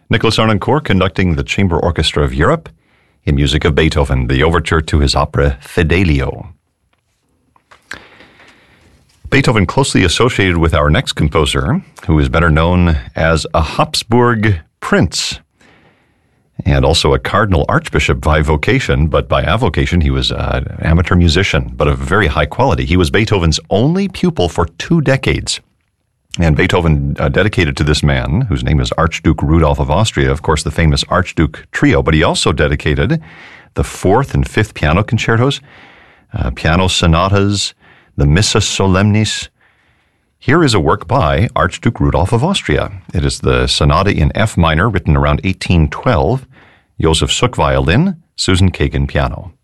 Nicholas Harnoncourt conducting the Chamber Orchestra of Europe in music of Beethoven, the overture to his opera Fidelio. Beethoven closely associated with our next composer, who is better known as a Habsburg prince and also a cardinal archbishop by vocation, but by avocation he was an amateur musician, but of very high quality. He was Beethoven's only pupil for 2 decades. And Beethoven dedicated to this man, whose name is Archduke Rudolph of Austria, of course, the famous Archduke Trio, but he also dedicated the 4th and 5th piano concertos, piano sonatas, the Missa Solemnis. Here is a work by Archduke Rudolph of Austria. It is the sonata in F minor, written around 1812, Joseph Suk violin, Susan Kagan piano.